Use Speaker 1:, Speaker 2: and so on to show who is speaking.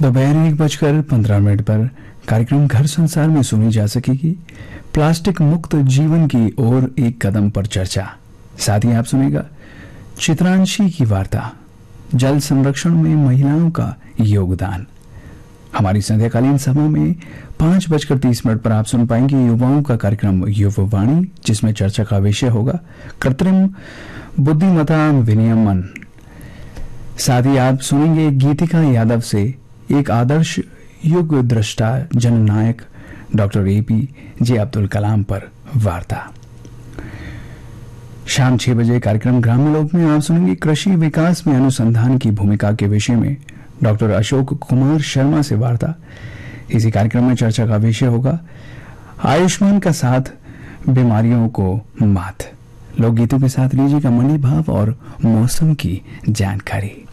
Speaker 1: दोपहर 1:15 पर कार्यक्रम घर संसार में सुनी जा सकेगी प्लास्टिक मुक्त जीवन की ओर एक कदम पर चर्चा। साथ ही आप सुनेगा चित्रांशी की वार्ता, जल संरक्षण में महिलाओं का योगदान। हमारी संध्याकालीन सभा में 5:30 पर आप सुन पाएंगे युवाओं का कार्यक्रम युववाणी, जिसमें चर्चा का विषय होगा कृत्रिम बुद्धिमत्ता विनियमन। साथ ही आप सुनेंगे गीतिका यादव से एक आदर्श युग दृष्टा जननायक डॉक्टर APJ अब्दुल कलाम पर वार्ता। शाम 6 बजे कार्यक्रम ग्रामीण लोक में आप सुनेंगे कृषि विकास में अनुसंधान की भूमिका के विषय में डॉक्टर अशोक कुमार शर्मा से वार्ता। इसी कार्यक्रम में चर्चा का विषय होगा आयुष्मान का साथ बीमारियों को मात। लोकगीतों के साथ लीजिएगा मनी भाव और मौसम की जानकारी।